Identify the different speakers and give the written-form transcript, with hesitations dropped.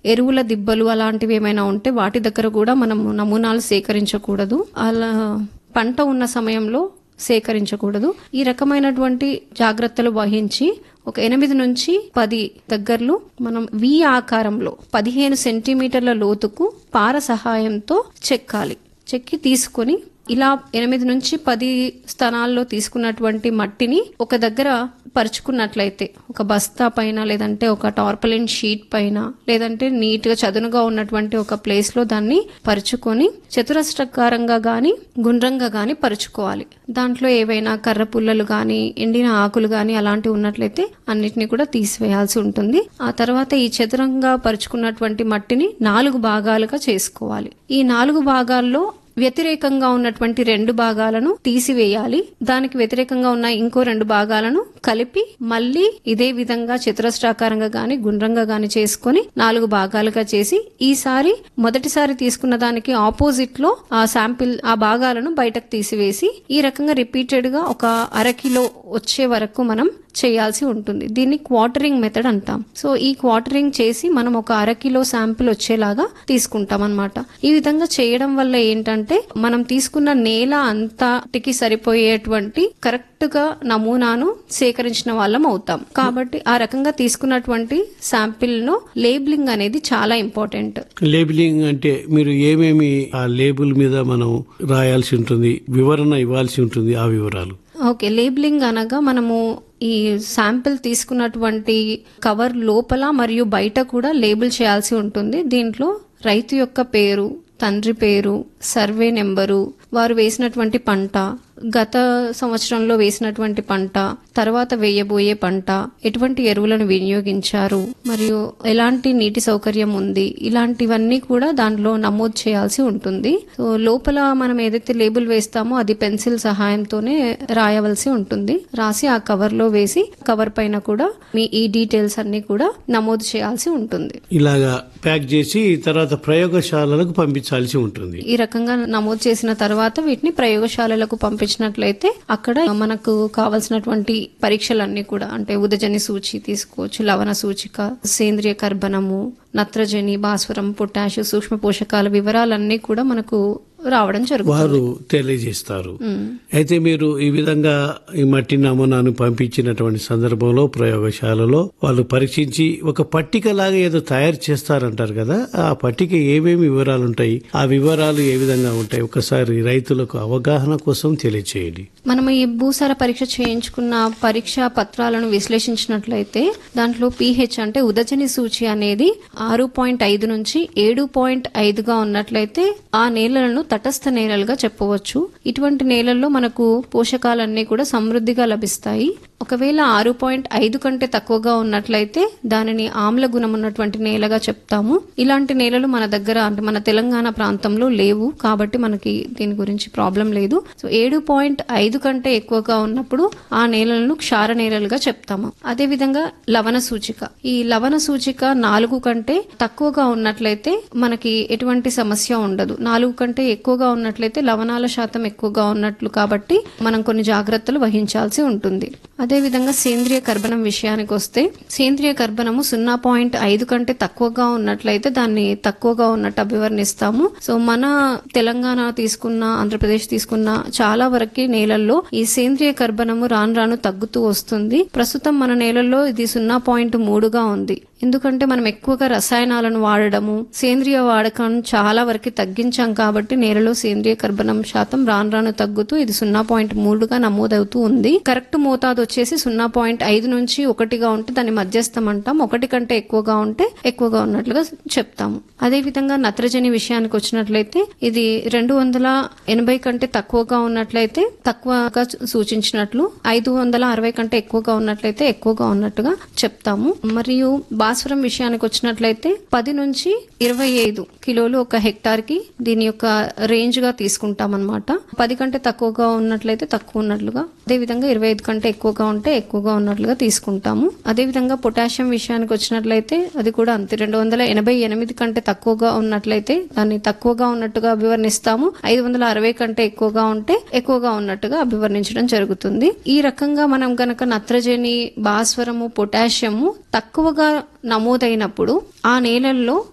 Speaker 1: ఎరువుల దిబ్బలు అలాంటివి ఏమైనా ఉంటే వాటి దగ్గర కూడా మనం నమూనాలు సేకరించకూడదు. అలా పంట ఉన్న సమయంలో సేకరించకూడదు. ఈ రకమైనటువంటి జాగ్రత్తలు వహించి ఒక 8 నుంచి 10 దగ్గరలో మనం వి ఆకారంలో 15 సెంటీమీటర్ల లోతుకు పార సహాయంతో చెక్కి తీసుకొని ఇలా 8 నుంచి 10 స్థానాల్లో తీసుకున్నటువంటి మట్టిని ఒక దగ్గర పరుచుకున్నట్లయితే ఒక బస్తా పైన లేదంటే ఒక టార్పలిన్ షీట్ పైన లేదంటే నీట్ గా చదునుగా ఉన్నటువంటి ఒక ప్లేస్ లో దాన్ని పరుచుకొని చతురస్రాకారంగా గాని గుండ్రంగా గాని పరుచుకోవాలి. దాంట్లో ఏవైనా కర్ర పుల్లలు గాని ఎండిన ఆకులు గాని అలాంటివి ఉన్నట్లయితే అన్నిటిని కూడా తీసివేయాల్సి ఉంటుంది. ఆ తర్వాత ఈ చతురంగా పరుచుకున్నటువంటి మట్టిని 4 భాగాలుగా చేసుకోవాలి. ఈ 4 భాగాల్లో వ్యతిరేకంగా ఉన్నటువంటి 2 భాగాలను తీసివేయాలి. దానికి వ్యతిరేకంగా ఉన్న ఇంకో 2 భాగాలను కలిపి మళ్ళీ ఇదే విధంగా చతురస్రాకారంగా గాని గుండ్రంగా గాని చేసుకొని 4 భాగాలుగా చేసి ఈసారి మొదటిసారి తీసుకున్న దానికి ఆపోజిట్ లో ఆ భాగాలను బయటకు తీసివేసి ఈ రకంగా రిపీటెడ్ గా ఒక అరకిలో వచ్చే వరకు మనం చేయాల్సి ఉంటుంది. దీన్ని క్వార్టరింగ్ మెథడ్ అంటాం. సో ఈ క్వార్టరింగ్ చేసి మనం ఒక అరకిలో శాంపిల్ వచ్చేలాగా తీసుకుంటాం అన్నమాట. ఈ విధంగా చేయడం వల్ల ఏంటంటే మనం తీసుకున్న నేల అంతటికి సరిపోయేటువంటి కరెక్ట్ గా నమూనాను సేకరించిన వాళ్ళం అవుతాం. కాబట్టి ఆ రకంగా తీసుకున్నటువంటి శాంపిల్ ను లేబులింగ్ అనేది చాలా ఇంపార్టెంట్.
Speaker 2: లేబులింగ్ అంటే మీరు ఏమేమి ఆ లేబుల్ మీద మనం రాయాల్సి ఉంటుంది, వివరణ ఇవ్వాల్సి ఉంటుంది, ఆ వివరాలు.
Speaker 1: ఓకే, లేబులింగ్ అనగా మనము ఈ శాంపిల్ తీసుకున్నటువంటి కవర్ లోపల మరియు బయట కూడా లేబుల్ చేయాల్సి ఉంటుంది. దీంట్లో రైతు యొక్క పేరు, తండ్రి పేరు, సర్వే నెంబరు, వారు వేసినటువంటి పంట, గత సంవత్సరంలో వేసినటువంటి పంట, తర్వాత వేయబోయే పంట, ఎటువంటి ఎరువులను వినియోగించారు, మరియు ఎలాంటి నీటి సౌకర్యం ఉంది, ఇలాంటివన్నీ కూడా దాంట్లో నమోదు చేయాల్సి ఉంటుంది. సో లోపల మనం ఏదైతే లేబుల్ వేస్తామో అది పెన్సిల్ సహాయంతోనే రాయవలసి ఉంటుంది. రాసి ఆ కవర్ లో వేసి కవర్ పైన కూడా మీ ఈ డీటెయిల్స్ అన్ని కూడా నమోదు చేయాల్సి ఉంటుంది.
Speaker 2: ఇలాగా ప్యాక్ చేసి తర్వాత ప్రయోగశాలలకు పంపించాల్సి ఉంటుంది.
Speaker 1: ఈ రకంగా నమోదు చేసిన తర్వాత వీటిని ప్రయోగశాలలకు పంపించినట్లయితే అక్కడ మనకు కావాల్సినటువంటి పరీక్షలన్నీ కూడా అంటే ఉదజని సూచి తీసుకోవచ్చు, లవణ సూచిక, సేంద్రియ కర్బనము, నత్రజని, భాస్వరం, పొటాష్, సూక్ష్మ పోషకాల వివరాలన్నీ కూడా మనకు రావడం జరుగుతుంది.
Speaker 2: వారు తెలియజేస్తారు. అయితే మీరు ఈ విధంగా ఈ మట్టి నమూనాను పంపించినటువంటి సందర్భంలో ప్రయోగశాలలో వాళ్ళు పరీక్షించి ఒక పట్టిక లాగా ఏదో తయారు చేస్తారంటారు కదా, ఆ పట్టిక ఏమేమి వివరాలు ఉంటాయి, ఆ వివరాలు ఏ విధంగా ఉంటాయి, ఒకసారి రైతులకు అవగాహన కోసం తెలియచేయండి.
Speaker 1: మనం ఈ భూసార పరీక్ష చేయించుకున్న పరీక్షా పత్రాలను విశ్లేషించినట్లయితే దాంట్లో pH అంటే ఉదజని సూచి అనేది 6.5 నుంచి 7.5గా ఉన్నట్లయితే ఆ నేలలను తటస్థ నేలలుగా చెప్పవచ్చు. ఇటువంటి నేలల్లో మనకు పోషకాలన్నీ కూడా సమృద్ధిగా లభిస్తాయి. ఒకవేళ 6.5 కంటే తక్కువగా ఉన్నట్లయితే దానిని ఆమ్ల గుణం ఉన్నటువంటి నేలగా చెప్తాము. ఇలాంటి నేలలు మన దగ్గర అంటే మన తెలంగాణ ప్రాంతంలో లేవు కాబట్టి మనకి దీని గురించి ప్రాబ్లం లేదు. సో 7.5 కంటే ఎక్కువగా ఉన్నప్పుడు ఆ నేలలను క్షార నేలలుగా చెప్తాము. అదే విధంగా లవణ సూచిక, ఈ లవణ సూచిక 4 కంటే తక్కువగా ఉన్నట్లయితే మనకి ఎటువంటి సమస్య ఉండదు. 4 కంటే ఎక్కువగా ఉన్నట్లయితే లవణాల శాతం ఎక్కువగా ఉన్నట్లు కాబట్టి మనం కొన్ని జాగ్రత్తలు వహించాల్సి ఉంటుంది. అదే విధంగా సేంద్రియ కర్బనం విషయానికి వస్తే సేంద్రియ కర్బనము 0.5 కంటే తక్కువగా ఉన్నట్లయితే దాన్ని తక్కువగా ఉన్నట్టు అభివర్ణిస్తాము. సో మన తెలంగాణ తీసుకున్న, ఆంధ్రప్రదేశ్ తీసుకున్న చాలా వరకు నేలల్లో ఈ సేంద్రియ కర్బనము రాను రాను తగ్గుతూ వస్తుంది. ప్రస్తుతం మన నేలల్లో ఇది 0.3గా ఉంది. ఎందుకంటే మనం ఎక్కువగా రసాయనాలను వాడడము, సేంద్రియ వాడకం చాలా వరకు తగ్గించాం కాబట్టి నేలలో సేంద్రియ కర్బనం శాతం రాను రాను తగ్గుతూ ఇది 0.3గా నమోదవుతూ ఉంది. కరెక్ట్ మోతాదు వచ్చేసి 0.5 నుంచి 1గా ఉంటే దాన్ని మధ్యస్థం అంటాం. 1 కంటే ఎక్కువగా ఉంటే ఎక్కువగా ఉన్నట్లుగా చెప్తాము. అదే విధంగా నత్రజని విషయానికి వచ్చినట్లయితే ఇది 280 కంటే తక్కువగా ఉన్నట్లయితే తక్కువగా సూచించినట్లు, 560 కంటే ఎక్కువగా ఉన్నట్లయితే ఎక్కువగా ఉన్నట్టుగా చెప్తాము. మరియు భాస్వరం విషయానికి వచ్చినట్లయితే 10 నుంచి 25 కిలోలు ఒక హెక్టార్ కి దీని యొక్క రేంజ్ గా తీసుకుంటాం అన్నమాట. 10 కంటే తక్కువగా ఉన్నట్లయితే తక్కువ ఉన్నట్లుగా, అదే విధంగా 25 కంటే ఎక్కువగా ఉంటే ఎక్కువగా ఉన్నట్లుగా తీసుకుంటాము. అదే విధంగా పొటాషియం విషయానికి వచ్చినట్లయితే అది కూడా అంతే. 288 కంటే తక్కువగా ఉన్నట్లయితే దాన్ని తక్కువగా ఉన్నట్టుగా అభివర్ణిస్తాము. 560 కంటే ఎక్కువగా ఉంటే ఎక్కువగా ఉన్నట్టుగా అభివర్ణించడం జరుగుతుంది. ఈ రకంగా మనం గనక నత్రజని, భాస్వరము, పొటాషియము తక్కువగా నమోదైనప్పుడు ఆ నేలల్లో